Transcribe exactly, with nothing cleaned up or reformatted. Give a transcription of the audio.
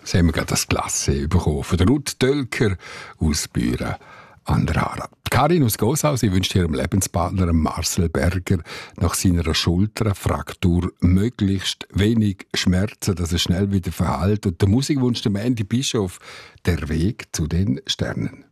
Sie haben gerade das Klasse bekommen von der Ruth Dölker aus Büren an der Aare. Karin aus Gosau, sie wünscht ihrem Lebenspartner Marcel Berger nach seiner Schulterfraktur möglichst wenig Schmerzen, dass er schnell wieder verheilt. Und der Musikwunsch der Mandy Bischof, der Weg zu den Sternen.